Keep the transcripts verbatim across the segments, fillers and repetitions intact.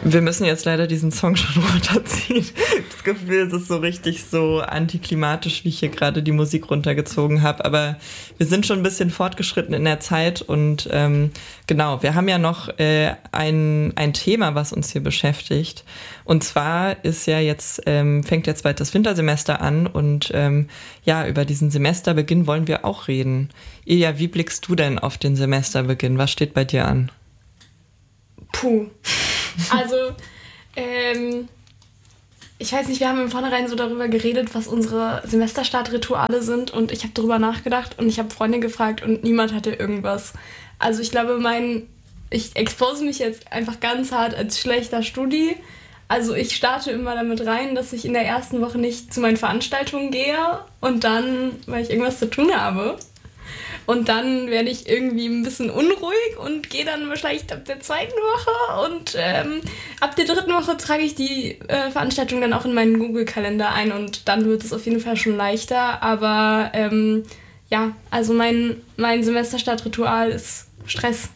Wir müssen jetzt leider diesen Song schon runterziehen. Das Gefühl, es ist so richtig so antiklimatisch, wie ich hier gerade die Musik runtergezogen habe. Aber wir sind schon ein bisschen fortgeschritten in der Zeit und ähm, genau, wir haben ja noch äh, ein, ein Thema, was uns hier beschäftigt. Und zwar ist ja jetzt, ähm, fängt jetzt bald das Wintersemester an und ähm, ja, über diesen Semesterbeginn wollen wir auch reden. Ilja, wie blickst du denn auf den Semesterbeginn? Was steht bei dir an? Puh. Also, ähm, ich weiß nicht, wir haben im Vornherein so darüber geredet, was unsere Semesterstartrituale sind und ich habe darüber nachgedacht und ich habe Freunde gefragt und niemand hatte irgendwas. Also ich glaube, mein, ich expose mich jetzt einfach ganz hart als schlechter Studi. Also ich starte immer damit rein, dass ich in der ersten Woche nicht zu meinen Veranstaltungen gehe und dann, weil ich irgendwas zu tun habe. Und dann werde ich irgendwie ein bisschen unruhig und gehe dann wahrscheinlich ab der zweiten Woche. Und ähm, ab der dritten Woche trage ich die äh, Veranstaltung dann auch in meinen Google-Kalender ein. Und dann wird es auf jeden Fall schon leichter. Aber ähm, ja, also mein, mein Semesterstartritual ist Stress.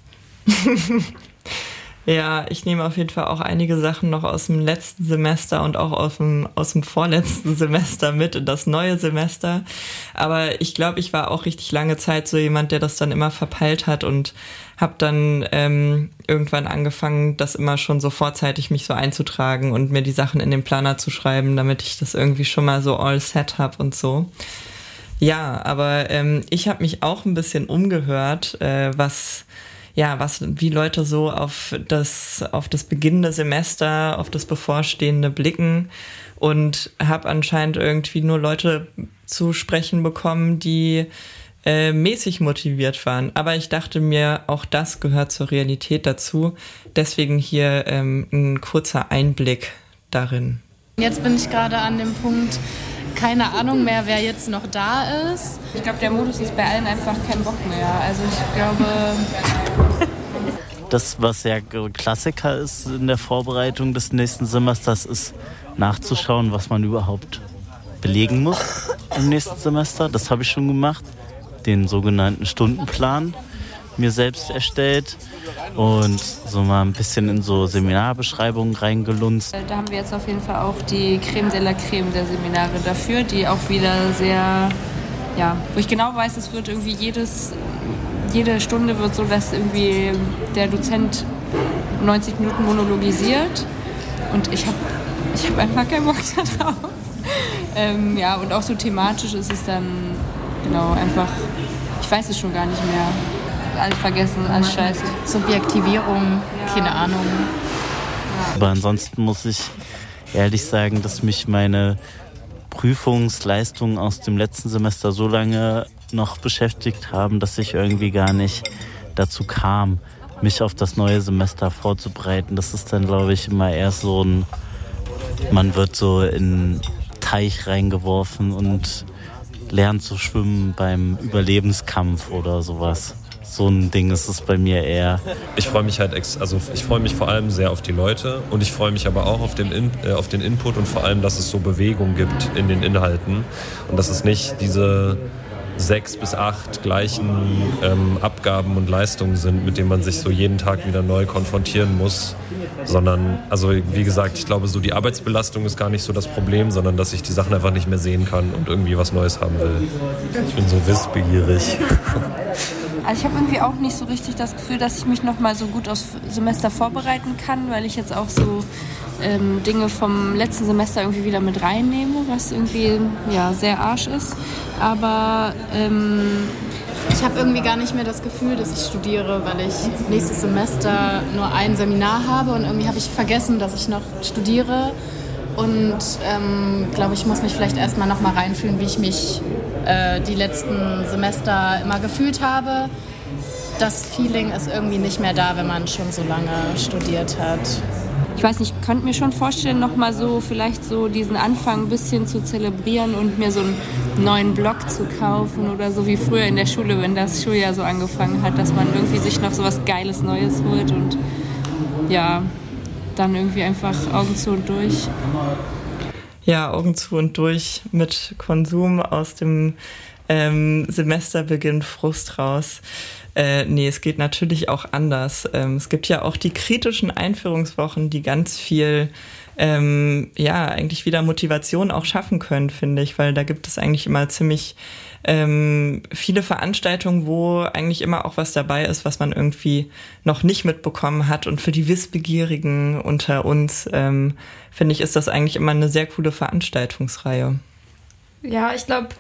Ja, ich nehme auf jeden Fall auch einige Sachen noch aus dem letzten Semester und auch aus dem, aus dem vorletzten Semester mit in das neue Semester. Aber ich glaube, ich war auch richtig lange Zeit so jemand, der das dann immer verpeilt hat und habe dann ähm, irgendwann angefangen, das immer schon so vorzeitig mich so einzutragen und mir die Sachen in den Planer zu schreiben, damit ich das irgendwie schon mal so all set habe und so. Ja, aber ähm, ich habe mich auch ein bisschen umgehört, äh, was... ja, was, wie Leute so auf das, auf das beginnende Semester, auf das bevorstehende blicken und habe anscheinend irgendwie nur Leute zu sprechen bekommen, die äh, mäßig motiviert waren. Aber ich dachte mir, auch das gehört zur Realität dazu. Deswegen hier ähm, ein kurzer Einblick darin. Jetzt bin ich gerade an dem Punkt, keine Ahnung mehr, wer jetzt noch da ist. Ich glaube, der Modus ist bei allen einfach kein Bock mehr. Also ich glaube... Das, was ja Klassiker ist in der Vorbereitung des nächsten Semesters, ist nachzuschauen, was man überhaupt belegen muss im nächsten Semester. Das habe ich schon gemacht. Den sogenannten Stundenplan mir selbst erstellt und so mal ein bisschen in so Seminarbeschreibungen reingelunzt. Da haben wir jetzt auf jeden Fall auch die Creme de la Creme der Seminare dafür, die auch wieder sehr, ja, wo ich genau weiß, es wird irgendwie jedes, jede Stunde wird so, dass irgendwie der Dozent neunzig Minuten monologisiert und ich habe ich hab einfach keinen Bock da drauf. ähm, ja, und auch so thematisch ist es dann, genau, einfach, ich weiß es schon gar nicht mehr. Alles vergessen, alles scheiße. Subjektivierung, keine Ahnung. Aber ansonsten muss ich ehrlich sagen, dass mich meine Prüfungsleistungen aus dem letzten Semester so lange noch beschäftigt haben, dass ich irgendwie gar nicht dazu kam, mich auf das neue Semester vorzubereiten. Das ist dann, glaube ich, immer erst so ein, man wird so in einen Teich reingeworfen und lernt zu schwimmen beim Überlebenskampf oder sowas. So ein Ding ist es bei mir eher. Ich freue mich halt, ex- also ich freue mich vor allem sehr auf die Leute und ich freue mich aber auch auf den, In- äh, auf den Input und vor allem, dass es so Bewegung gibt in den Inhalten und dass es nicht diese sechs bis acht gleichen ähm, Abgaben und Leistungen sind, mit denen man sich so jeden Tag wieder neu konfrontieren muss, sondern, also wie gesagt, ich glaube, so die Arbeitsbelastung ist gar nicht so das Problem, sondern dass ich die Sachen einfach nicht mehr sehen kann und irgendwie was Neues haben will. Ich bin so wissbegierig. Also ich habe irgendwie auch nicht so richtig das Gefühl, dass ich mich noch mal so gut aufs Semester vorbereiten kann, weil ich jetzt auch so ähm, Dinge vom letzten Semester irgendwie wieder mit reinnehme, was irgendwie ja sehr arsch ist. Aber ähm, ich habe irgendwie gar nicht mehr das Gefühl, dass ich studiere, weil ich nächstes Semester nur ein Seminar habe und irgendwie habe ich vergessen, dass ich noch studiere. Und ähm, glaube ich, muss mich vielleicht erstmal noch mal reinfühlen, wie ich mich äh, die letzten Semester immer gefühlt habe. Das Feeling ist irgendwie nicht mehr da, wenn man schon so lange studiert hat. Ich weiß nicht, ich könnte mir schon vorstellen, noch mal so vielleicht so diesen Anfang ein bisschen zu zelebrieren und mir so einen neuen Blog zu kaufen oder so wie früher in der Schule, wenn das Schuljahr so angefangen hat, dass man irgendwie sich noch so was Geiles Neues holt und ja, dann irgendwie einfach Augen zu und durch. Ja, Augen zu und durch mit Konsum aus dem ähm, Semesterbeginn Frust raus. Äh, nee, es geht natürlich auch anders. Ähm, es gibt ja auch die kritischen Einführungswochen, die ganz viel, ähm, ja, eigentlich wieder Motivation auch schaffen können, finde ich, weil da gibt es eigentlich immer ziemlich ähm, viele Veranstaltungen, wo eigentlich immer auch was dabei ist, was man irgendwie noch nicht mitbekommen hat. Und für die Wissbegierigen unter uns, ähm, finde ich, ist das eigentlich immer eine sehr coole Veranstaltungsreihe. Ja, ich glaube,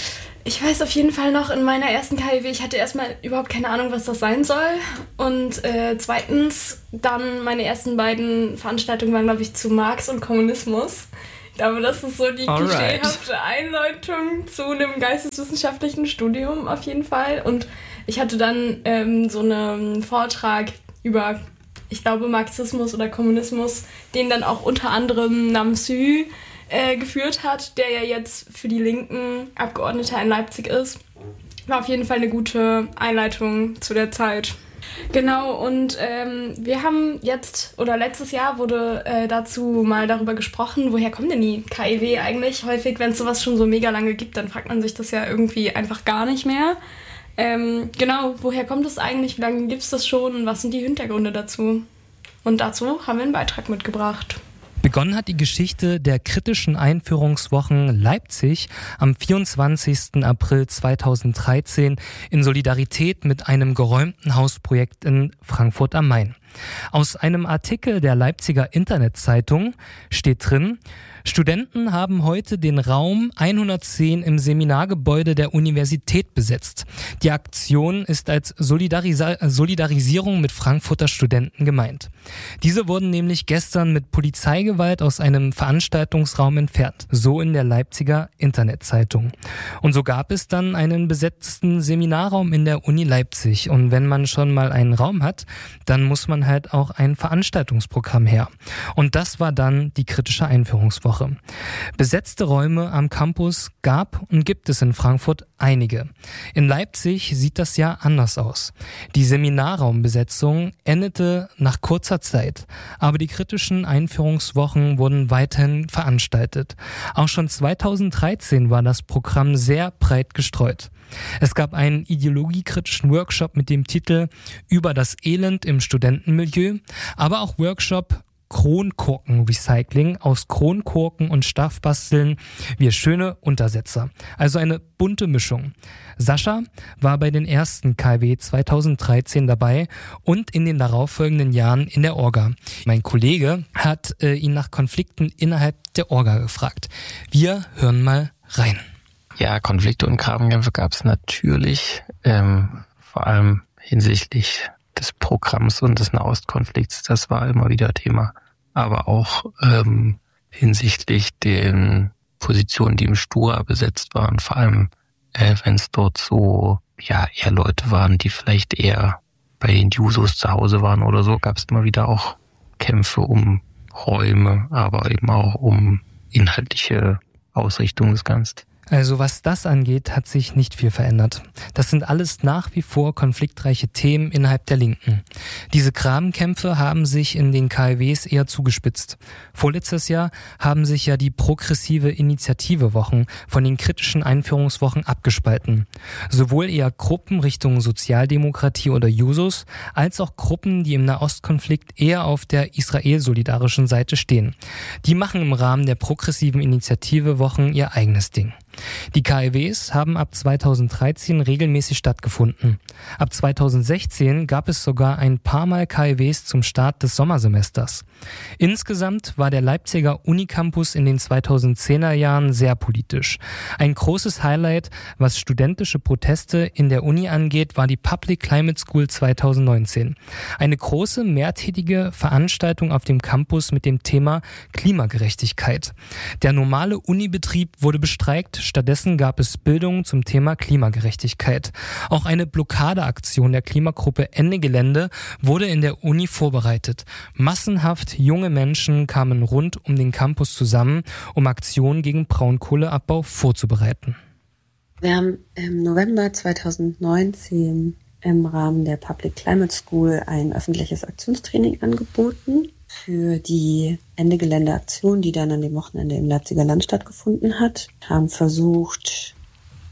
ich weiß auf jeden Fall noch in meiner ersten K I W, ich hatte erstmal überhaupt keine Ahnung, was das sein soll. Und äh, zweitens, dann meine ersten beiden Veranstaltungen waren, glaube ich, zu Marx und Kommunismus. Ich glaube, das ist so die Alright. klischeehafte Einleitung zu einem geisteswissenschaftlichen Studium auf jeden Fall. Und ich hatte dann ähm, so einen Vortrag über, ich glaube, Marxismus oder Kommunismus, den dann auch unter anderem Nam Sü äh, geführt hat, der ja jetzt für die Linken Abgeordneter in Leipzig ist. War auf jeden Fall eine gute Einleitung zu der Zeit. Genau, und ähm, wir haben jetzt, oder letztes Jahr wurde äh, dazu mal darüber gesprochen, woher kommt denn die K I W eigentlich? Häufig, wenn es sowas schon so mega lange gibt, dann fragt man sich das ja irgendwie einfach gar nicht mehr. Ähm, genau, woher kommt es eigentlich, wie lange gibt es das schon und was sind die Hintergründe dazu? Und dazu haben wir einen Beitrag mitgebracht. Begonnen hat die Geschichte der kritischen Einführungswochen Leipzig am vierundzwanzigsten April zweitausenddreizehn in Solidarität mit einem geräumten Hausprojekt in Frankfurt am Main. Aus einem Artikel der Leipziger Internetzeitung steht drin: Studenten haben heute den Raum hundertzehn im Seminargebäude der Universität besetzt. Die Aktion ist als Solidarisa- Solidarisierung mit Frankfurter Studenten gemeint. Diese wurden nämlich gestern mit Polizeigewalt aus einem Veranstaltungsraum entfernt, so in der Leipziger Internetzeitung. Und so gab es dann einen besetzten Seminarraum in der Uni Leipzig. Und wenn man schon mal einen Raum hat, dann muss man halt auch ein Veranstaltungsprogramm her. Und das war dann die kritische Einführungswoche. Besetzte Räume am Campus gab und gibt es in Frankfurt einige. In Leipzig sieht das ja anders aus. Die Seminarraumbesetzung endete nach kurzer Zeit, aber die kritischen Einführungswochen wurden weiterhin veranstaltet. Auch schon zweitausenddreizehn war das Programm sehr breit gestreut. Es gab einen ideologiekritischen Workshop mit dem Titel Über das Elend im Studentenmilieu, aber auch Workshop Kronkorkenrecycling, aus Kronkorken und Stoff basteln wir schöne Untersetzer. Also eine bunte Mischung. Sascha war bei den ersten K I W zweitausenddreizehn dabei und in den darauffolgenden Jahren in der Orga. Mein Kollege hat äh, ihn nach Konflikten innerhalb der Orga gefragt. Wir hören mal rein. Ja, Konflikte und Grabenkämpfe gab es natürlich, ähm, vor allem hinsichtlich des Programms und des Nahostkonflikts. Das war immer wieder Thema. Aber auch ähm, hinsichtlich den Positionen, die im Stura besetzt waren, vor allem äh, wenn es dort so ja eher Leute waren, die vielleicht eher bei den Jusos zu Hause waren oder so, gab es immer wieder auch Kämpfe um Räume, aber eben auch um inhaltliche Ausrichtung des Ganzen. Also was das angeht, hat sich nicht viel verändert. Das sind alles nach wie vor konfliktreiche Themen innerhalb der Linken. Diese Grabenkämpfe haben sich in den K I Ws eher zugespitzt. Vorletztes Jahr haben sich ja die progressive Initiative-Wochen von den kritischen Einführungswochen abgespalten. Sowohl eher Gruppen Richtung Sozialdemokratie oder Jusos, als auch Gruppen, die im Nahostkonflikt eher auf der israel-solidarischen Seite stehen. Die machen im Rahmen der progressiven Initiative-Wochen ihr eigenes Ding. Die K I Ws haben ab zweitausenddreizehn regelmäßig stattgefunden. Ab zweitausendsechzehn gab es sogar ein paar Mal K I Ws zum Start des Sommersemesters. Insgesamt war der Leipziger Unicampus in den zweitausendzehner Jahren sehr politisch. Ein großes Highlight, was studentische Proteste in der Uni angeht, war die Public Climate School zweitausendneunzehn. Eine große, mehrtägige Veranstaltung auf dem Campus mit dem Thema Klimagerechtigkeit. Der normale Unibetrieb wurde bestreikt, stattdessen gab es Bildung zum Thema Klimagerechtigkeit. Auch eine Blockadeaktion der Klimagruppe Ende Gelände wurde in der Uni vorbereitet. Massenhaft junge Menschen kamen rund um den Campus zusammen, um Aktionen gegen Braunkohleabbau vorzubereiten. Wir haben im November zweitausendneunzehn im Rahmen der Public Climate School ein öffentliches Aktionstraining angeboten für die Ende-Gelände-Aktion, die dann an dem Wochenende im Leipziger Land stattgefunden hat. Wir haben versucht,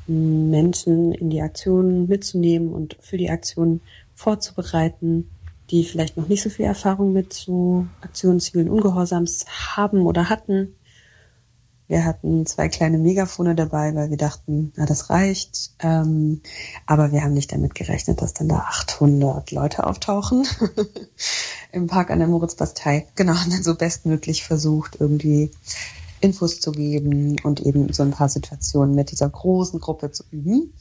Menschen in die Aktion mitzunehmen und für die Aktion vorzubereiten, die vielleicht noch nicht so viel Erfahrung mit so Aktionen zivilen Ungehorsams haben oder hatten. Wir hatten zwei kleine Megafone dabei, weil wir dachten, na, das reicht. Ähm, aber wir haben nicht damit gerechnet, dass dann da achthundert Leute auftauchen im Park an der Moritzbastei. Genau, und dann so bestmöglich versucht, irgendwie Infos zu geben und eben so ein paar Situationen mit dieser großen Gruppe zu üben.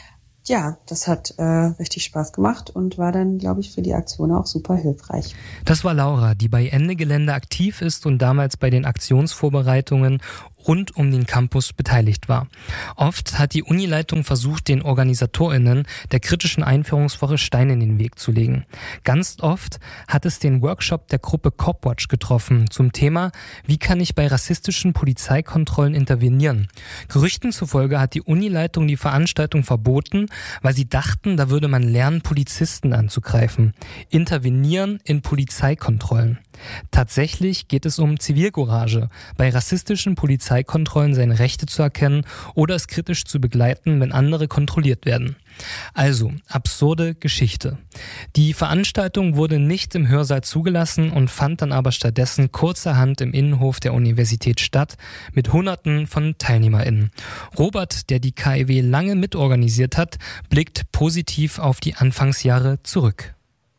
Ja, das hat äh, richtig Spaß gemacht und war dann, glaube ich, für die Aktion auch super hilfreich. Das war Laura, die bei Ende Gelände aktiv ist und damals bei den Aktionsvorbereitungen rund um den Campus beteiligt war. Oft hat die Unileitung versucht, den OrganisatorInnen der kritischen Einführungswoche Steine in den Weg zu legen. Ganz oft hat es den Workshop der Gruppe Copwatch getroffen zum Thema, wie kann ich bei rassistischen Polizeikontrollen intervenieren? Gerüchten zufolge hat die Unileitung die Veranstaltung verboten, weil sie dachten, da würde man lernen, Polizisten anzugreifen. Intervenieren in Polizeikontrollen. Tatsächlich geht es um Zivilcourage, bei rassistischen Polizeikontrollen seine Rechte zu erkennen oder es kritisch zu begleiten, wenn andere kontrolliert werden. Also, absurde Geschichte. Die Veranstaltung wurde nicht im Hörsaal zugelassen und fand dann aber stattdessen kurzerhand im Innenhof der Universität statt, mit Hunderten von TeilnehmerInnen. Robert, der die K I W lange mitorganisiert hat, blickt positiv auf die Anfangsjahre zurück.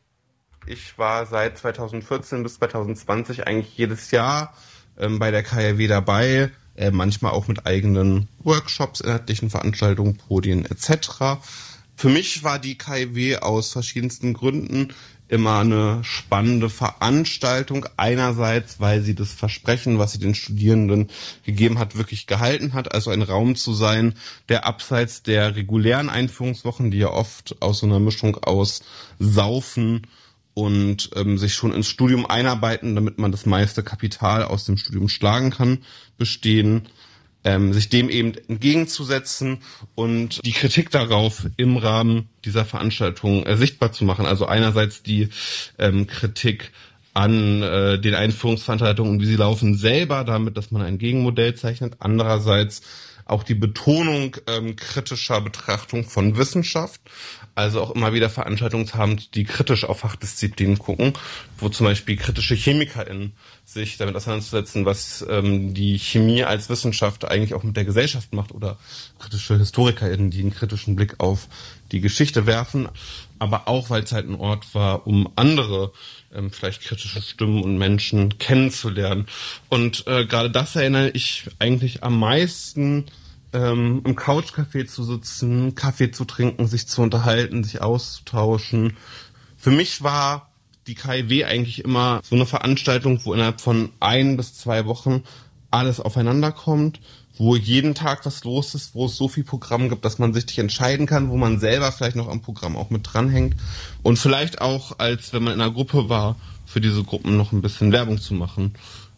Ich war seit zweitausendvierzehn bis zweitausendzwanzig eigentlich jedes Jahr ähm, bei der K I W dabei, äh, manchmal auch mit eigenen Workshops, inhaltlichen Veranstaltungen, Podien et cetera. Für mich war die K I W aus verschiedensten Gründen immer eine spannende Veranstaltung. Einerseits, weil sie das Versprechen, was sie den Studierenden gegeben hat, wirklich gehalten hat. Also ein Raum zu sein, der abseits der regulären Einführungswochen, die ja oft aus so einer Mischung aus Saufen und ähm, sich schon ins Studium einarbeiten, damit man das meiste Kapital aus dem Studium schlagen kann, bestehen, ähm, sich dem eben entgegenzusetzen und die Kritik darauf im Rahmen dieser Veranstaltung äh, sichtbar zu machen. Also einerseits die ähm, Kritik an äh, den Einführungsveranstaltungen und wie sie laufen selber, damit, dass man ein Gegenmodell zeichnet. Andererseits auch die Betonung ähm, kritischer Betrachtung von Wissenschaft, also auch immer wieder Veranstaltungen haben, die kritisch auf Fachdisziplinen gucken, wo zum Beispiel kritische ChemikerInnen sich damit auseinanderzusetzen, was ähm, die Chemie als Wissenschaft eigentlich auch mit der Gesellschaft macht, oder kritische HistorikerInnen, die einen kritischen Blick auf die Geschichte werfen, aber auch, weil es halt ein Ort war, um andere ähm, vielleicht kritische Stimmen und Menschen kennenzulernen. Und äh, gerade das erinnere ich eigentlich am meisten, ähm, im Couchcafé zu sitzen, Kaffee zu trinken, sich zu unterhalten, sich auszutauschen. Für mich war die K I W eigentlich immer so eine Veranstaltung, wo innerhalb von ein bis zwei Wochen alles aufeinander kommt, wo jeden Tag was los ist, wo es so viel Programm gibt, dass man sich nicht entscheiden kann, wo man selber vielleicht noch am Programm auch mit dranhängt und vielleicht auch, als wenn man in einer Gruppe war, für diese Gruppen noch ein bisschen Werbung zu machen.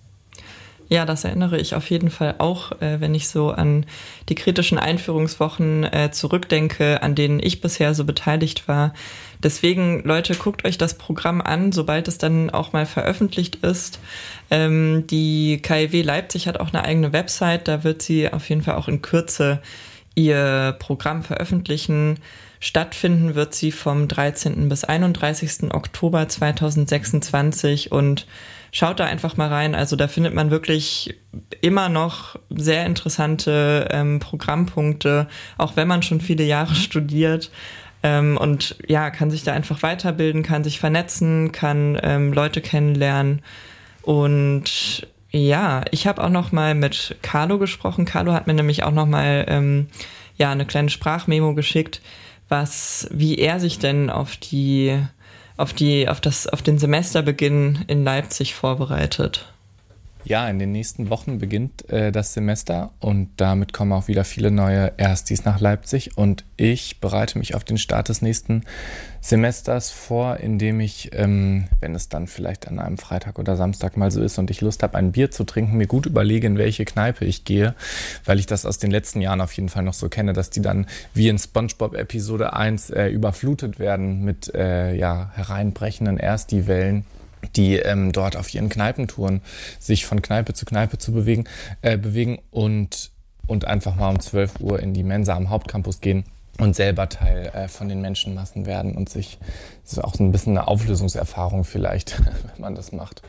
Ja, das erinnere ich auf jeden Fall auch, äh, wenn ich so an die kritischen Einführungswochen äh, zurückdenke, an denen ich bisher so beteiligt war. Deswegen, Leute, guckt euch das Programm an, sobald es dann auch mal veröffentlicht ist. Ähm, die K I W Leipzig hat auch eine eigene Website, da wird sie auf jeden Fall auch in Kürze ihr Programm veröffentlichen. Stattfinden wird sie vom dreizehnten bis einunddreißigsten Oktober zweitausendsechsundzwanzig und schaut da einfach mal rein. Also da findet man wirklich immer noch sehr interessante ähm, Programmpunkte, auch wenn man schon viele Jahre studiert. Ähm, und ja, kann sich da einfach weiterbilden, kann sich vernetzen, kann ähm, Leute kennenlernen. Und ja, ich habe auch noch mal mit Carlo gesprochen. Carlo hat mir nämlich auch noch mal ähm, ja, eine kleine Sprachmemo geschickt, was, wie er sich denn auf die, auf die, auf das, auf den Semesterbeginn in Leipzig vorbereitet. Ja, in den nächsten Wochen beginnt äh, das Semester und damit kommen auch wieder viele neue Erstis nach Leipzig und ich bereite mich auf den Start des nächsten Semesters vor, indem ich, ähm, wenn es dann vielleicht an einem Freitag oder Samstag mal so ist und ich Lust habe, ein Bier zu trinken, mir gut überlege, in welche Kneipe ich gehe, weil ich das aus den letzten Jahren auf jeden Fall noch so kenne, dass die dann wie in SpongeBob Episode eins äh, überflutet werden mit äh, ja, hereinbrechenden Ersti-Wellen, die ähm, dort auf ihren Kneipentouren sich von Kneipe zu Kneipe zu bewegen, äh, bewegen und und einfach mal um zwölf Uhr in die Mensa am Hauptcampus gehen und selber Teil äh, von den Menschenmassen werden und sich, das ist auch so ein bisschen eine Auflösungserfahrung vielleicht, wenn man das macht.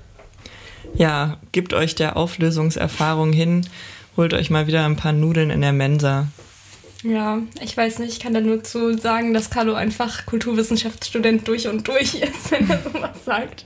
Ja, gebt euch der Auflösungserfahrung hin, holt euch mal wieder ein paar Nudeln in der Mensa. Ja, ich weiß nicht, ich kann da nur zu sagen, dass Carlo einfach Kulturwissenschaftsstudent durch und durch ist, wenn er sowas sagt.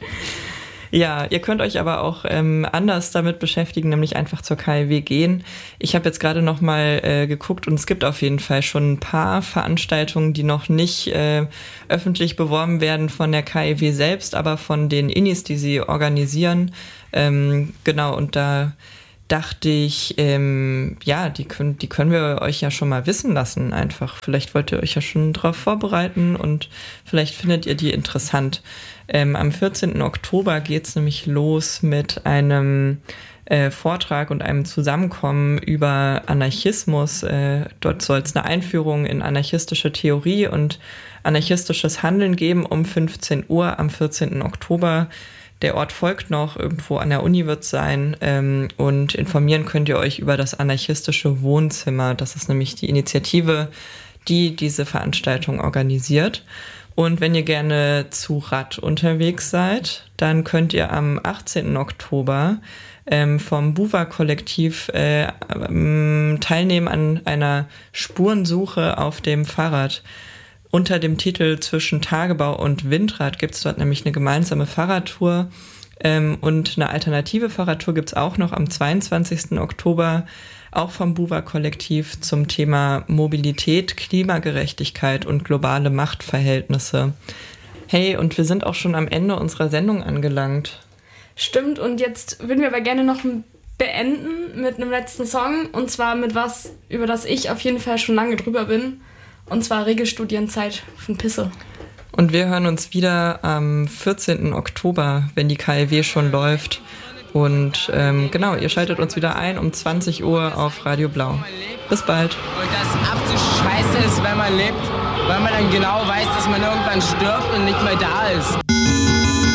Ja, ihr könnt euch aber auch ähm, anders damit beschäftigen, nämlich einfach zur K I W gehen. Ich habe jetzt gerade noch mal äh, geguckt und es gibt auf jeden Fall schon ein paar Veranstaltungen, die noch nicht äh, öffentlich beworben werden von der K I W selbst, aber von den Innis, die sie organisieren. Ähm, genau, und da dachte ich, ähm, ja, die können, die können wir euch ja schon mal wissen lassen einfach. Vielleicht wollt ihr euch ja schon drauf vorbereiten und vielleicht findet ihr die interessant. Ähm, am vierzehnten Oktober geht's nämlich los mit einem äh, Vortrag und einem Zusammenkommen über Anarchismus. Äh, dort soll es eine Einführung in anarchistische Theorie und anarchistisches Handeln geben um fünfzehn Uhr am vierzehnten Oktober. Der Ort folgt noch, irgendwo an der Uni wird es sein, ähm, und informieren könnt ihr euch über das anarchistische Wohnzimmer. Das ist nämlich die Initiative, die diese Veranstaltung organisiert. Und wenn ihr gerne zu Rad unterwegs seid, dann könnt ihr am achtzehnten Oktober ähm, vom Buwa-Kollektiv äh, ähm, teilnehmen an einer Spurensuche auf dem Fahrrad. Unter dem Titel Zwischen Tagebau und Windrad gibt es dort nämlich eine gemeinsame Fahrradtour, ähm, und eine alternative Fahrradtour gibt es auch noch am zweiundzwanzigsten Oktober, auch vom Buwa-Kollektiv zum Thema Mobilität, Klimagerechtigkeit und globale Machtverhältnisse. Hey, und wir sind auch schon am Ende unserer Sendung angelangt. Stimmt, und jetzt würden wir aber gerne noch beenden mit einem letzten Song, und zwar mit was, über das ich auf jeden Fall schon lange drüber bin. Und zwar Regelstudienzeit von Pisse. Und wir hören uns wieder am vierzehnten Oktober, wenn die K I W schon läuft. Und ähm, genau, ihr schaltet uns wieder ein um zwanzig Uhr auf Radio Blau. Bis bald. Und das absolut scheiße ist, wenn man lebt, weil man dann genau weiß, dass man irgendwann stirbt und nicht mehr da ist.